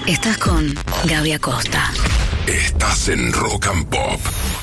Estás con Gaby Acosta. Estás en Rock and Pop.